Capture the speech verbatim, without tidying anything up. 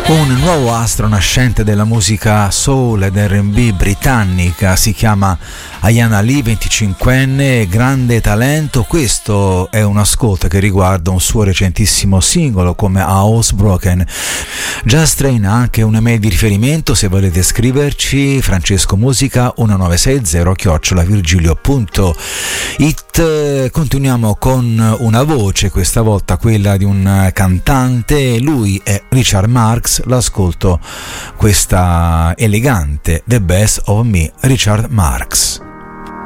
Un nuovo astro nascente della musica soul ed erre and bi britannica, si chiama Ayana Lee, venticinquenne, grande talento. Questo è un ascolto che riguarda un suo recentissimo singolo come Housebroken. Just Train ha anche un'email di riferimento se volete scriverci, francescomusica millenovecentossesanta chiocciola virgilio punto it. Continuiamo con una voce, questa volta quella di un cantante, lui è Richard Marx. L'ascolto questa elegante The Best of Me, Richard Marx.